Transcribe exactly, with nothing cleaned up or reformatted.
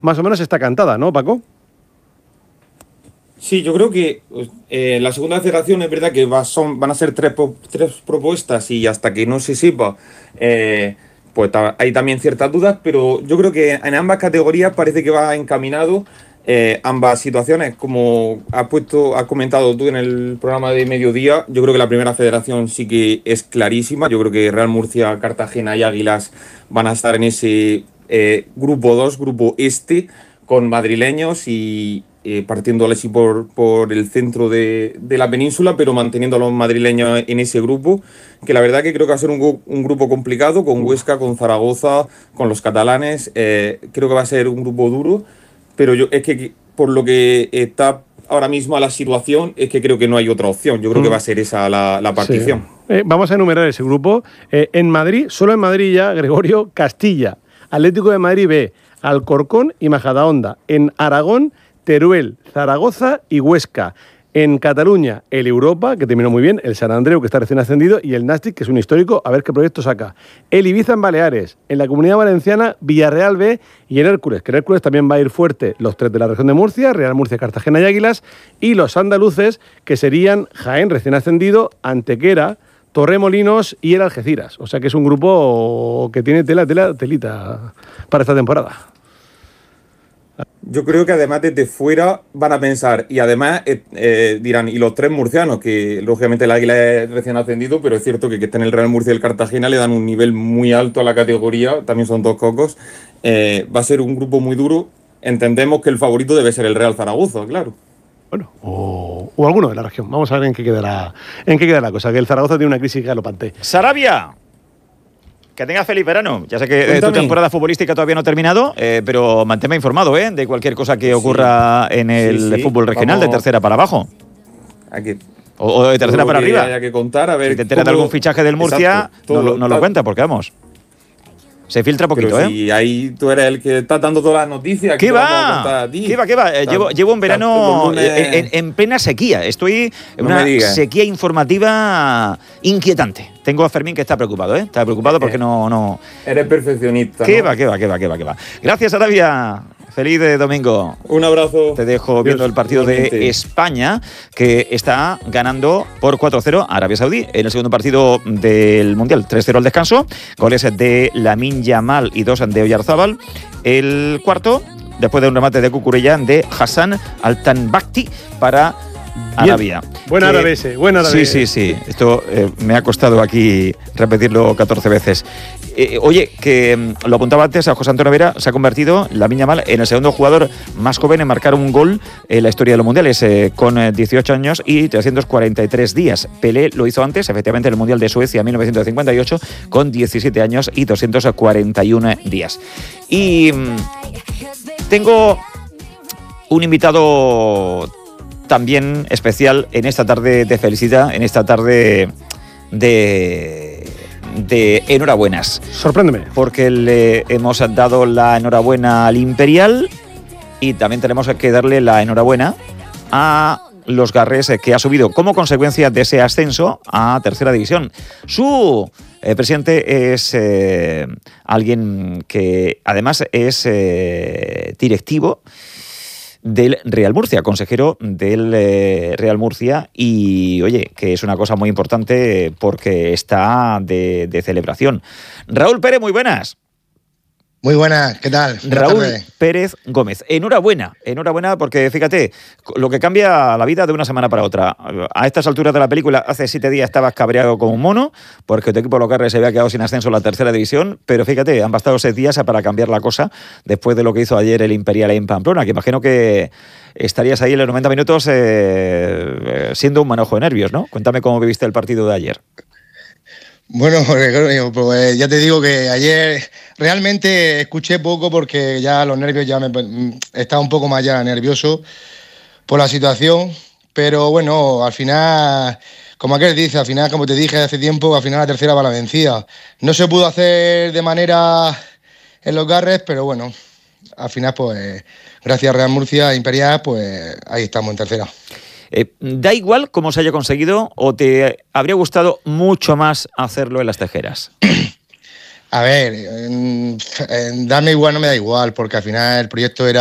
más o menos está cantada, ¿no, Paco? Sí, yo creo que eh, la segunda federación es verdad que va, son, van a ser tres, tres propuestas y hasta que no se sepa, eh, pues ta, hay también ciertas dudas, pero yo creo que en ambas categorías parece que va encaminado eh, ambas situaciones. Como has puesto, has comentado tú en el programa de mediodía, yo creo que la primera federación sí que es clarísima. Yo creo que Real Murcia, Cartagena y Águilas van a estar en ese eh, grupo dos, grupo este, con madrileños y eh, partiendo así por, por el centro de, de la península, pero manteniendo a los madrileños en ese grupo, que la verdad que creo que va a ser un, un grupo complicado, con Huesca, con Zaragoza, con los catalanes. Eh, creo que va a ser un grupo duro, pero yo es que por lo que está ahora mismo la situación, es que creo que no hay otra opción. Yo creo mm. que va a ser esa la, la partición. Sí. Eh, vamos a enumerar ese grupo. Eh, en Madrid, solo en Madrid ya, Gregorio, Castilla, Atlético de Madrid B, Alcorcón y Majadahonda. En Aragón, Teruel, Zaragoza y Huesca. En Cataluña, el Europa, que terminó muy bien, el Sant Andreu, que está recién ascendido, y el Nàstic, que es un histórico, a ver qué proyecto saca. El Ibiza en Baleares, en la Comunidad Valenciana, Villarreal B y en Hércules, que en Hércules también va a ir fuerte los tres de la región de Murcia, Real Murcia, Cartagena y Águilas, y los andaluces, que serían Jaén, recién ascendido, Antequera, Torremolinos y el Algeciras. O sea que es un grupo que tiene tela, tela, telita para esta temporada. Yo creo que además desde fuera van a pensar, y además eh, eh, dirán, y los tres murcianos, que lógicamente el Águila es recién ascendido, pero es cierto que que estén en el Real Murcia y el Cartagena le dan un nivel muy alto a la categoría, también son dos cocos. Eh, va a ser un grupo muy duro. Entendemos que el favorito debe ser el Real Zaragoza, claro. Bueno, o, o alguno de la región. Vamos a ver en qué queda la, en qué queda la cosa, que el Zaragoza tiene una crisis galopante. Sarabia. Que tengas feliz verano. Ya sé que eh, tu temporada futbolística todavía no ha terminado, eh, pero manténme informado eh, de cualquier cosa que ocurra sí. en el sí, sí. fútbol regional. Vamos. De tercera para abajo. Aquí. O, o de tercera para arriba. Haya que contar, a ver si te enteras de algún fichaje del Murcia, no, lo, no lo cuenta, porque vamos. Se filtra poquito, pero ¿eh? Si ahí tú eres el que está dando todas las noticias. ¿Qué va? ¿Qué va? ¿Qué va? Eh, llevo, llevo un verano en, en, en plena sequía. Estoy en no una sequía informativa inquietante. Tengo a Fermín que está preocupado, ¿eh? Está preocupado porque no... no... Eres perfeccionista, ¿Qué ¿no? va? ¿Qué va? ¿Qué va? ¿Qué va? ¿Qué va? Gracias, Arabia. Feliz de domingo. Un abrazo. Te dejo viendo Dios, el partido igualmente. De España, que está ganando por cuatro cero a Arabia Saudí. En el segundo partido del Mundial, tres cero al descanso. Goles de Lamine Yamal y dos de Oyarzábal. El cuarto, después de un remate de Cucurella, de Hassan Altanbakti para Arabia. Buen árabe ese, buen árabe. Sí, sí, sí. Esto eh, me ha costado aquí repetirlo catorce veces. Eh, oye, que mm, lo apuntaba antes, a José Antonio Vera se ha convertido, Lamine Yamal, en el segundo jugador más joven en marcar un gol en la historia de los mundiales, eh, con eh, dieciocho años y trescientos cuarenta y tres días. Pelé lo hizo antes, efectivamente, en el Mundial de Suecia mil novecientos cincuenta y ocho, con diecisiete años y doscientos cuarenta y uno días. Y mm, tengo un invitado también especial en esta tarde de felicidad, en esta tarde de, de enhorabuenas. Sorpréndeme. Porque le hemos dado la enhorabuena al Imperial y también tenemos que darle la enhorabuena a los Garres, que ha subido como consecuencia de ese ascenso a tercera división. Su eh, presidente es eh, alguien que además es eh, directivo del Real Murcia, consejero del eh, Real Murcia, y oye, que es una cosa muy importante porque está de, de celebración. Raúl Pérez, muy buenas. Muy buenas, ¿qué tal? Buenas Raúl tardes. Pérez Gómez, enhorabuena, enhorabuena porque fíjate, lo que cambia la vida de una semana para otra. A estas alturas de la película, hace siete días estabas cabreado como un mono porque tu equipo local se había quedado sin ascenso en la tercera división, pero fíjate, han bastado seis días para cambiar la cosa después de lo que hizo ayer el Imperial en Pamplona, que imagino que estarías ahí en los noventa minutos eh, siendo un manojo de nervios, ¿no? Cuéntame cómo viviste el partido de ayer. Bueno, pues ya te digo que ayer realmente escuché poco porque ya los nervios ya me estaba un poco más ya nervioso por la situación, pero bueno, al final, como aquel dice, al final, como te dije hace tiempo, al final la tercera va la vencida. No se pudo hacer de manera en los Garres, pero bueno, al final pues gracias a Real Murcia Imperial, pues ahí estamos en tercera. Eh, ¿Da igual cómo se haya conseguido o te habría gustado mucho más hacerlo en las Tejeras? A ver, en, en darme igual no me da igual, porque al final el proyecto era